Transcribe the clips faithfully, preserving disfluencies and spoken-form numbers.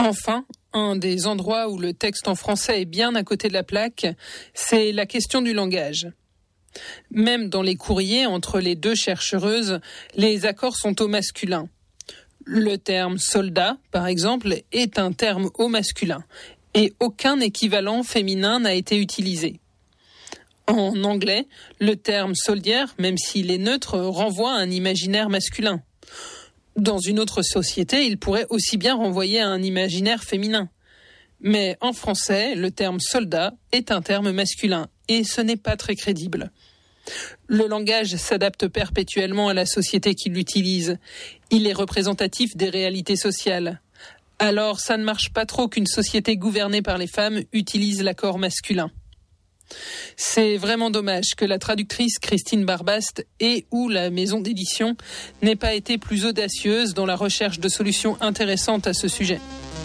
Enfin, un des endroits où le texte en français est bien à côté de la plaque, c'est la question du langage. Même dans les courriers entre les deux chercheuses, les accords sont au masculin. Le terme soldat, par exemple, est un terme au masculin et aucun équivalent féminin n'a été utilisé. En anglais, le terme soldier, même s'il est neutre, renvoie à un imaginaire masculin. Dans une autre société, il pourrait aussi bien renvoyer à un imaginaire féminin. Mais en français, le terme soldat est un terme masculin et ce n'est pas très crédible. Le langage s'adapte perpétuellement à la société qui l'utilise. Il est représentatif des réalités sociales. Alors, ça ne marche pas trop qu'une société gouvernée par les femmes utilise l'accord masculin. C'est vraiment dommage que la traductrice Christine Barbast et ou la maison d'édition n'aient pas été plus audacieuse dans la recherche de solutions intéressantes à ce sujet.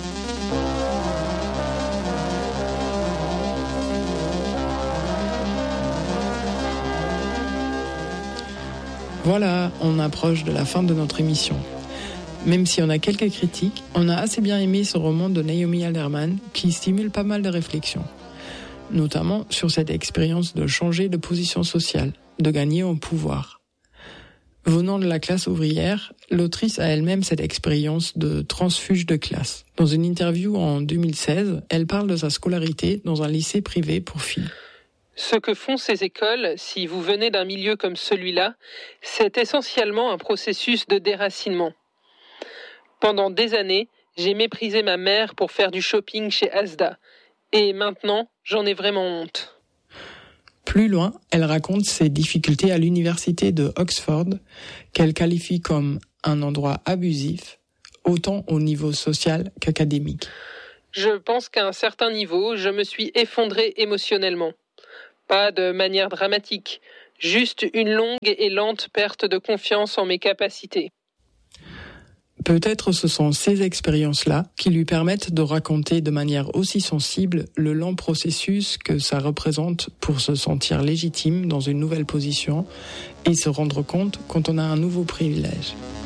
Voilà, on approche de la fin de notre émission. Même si on a quelques critiques, on a assez bien aimé ce roman de Naomi Alderman qui stimule pas mal de réflexions. Notamment sur cette expérience de changer de position sociale, de gagner en pouvoir. Venant de la classe ouvrière, l'autrice a elle-même cette expérience de transfuge de classe. Dans une interview en deux mille seize, elle parle de sa scolarité dans un lycée privé pour filles. Ce que font ces écoles, si vous venez d'un milieu comme celui-là, c'est essentiellement un processus de déracinement. Pendant des années, j'ai méprisé ma mère pour faire du shopping chez Asda. Et maintenant, j'en ai vraiment honte. Plus loin, elle raconte ses difficultés à l'université de Oxford, qu'elle qualifie comme un endroit abusif, autant au niveau social qu'académique. Je pense qu'à un certain niveau, je me suis effondrée émotionnellement. Pas de manière dramatique, juste une longue et lente perte de confiance en mes capacités. Peut-être ce sont ces expériences-là qui lui permettent de raconter de manière aussi sensible le lent processus que ça représente pour se sentir légitime dans une nouvelle position et se rendre compte quand on a un nouveau privilège.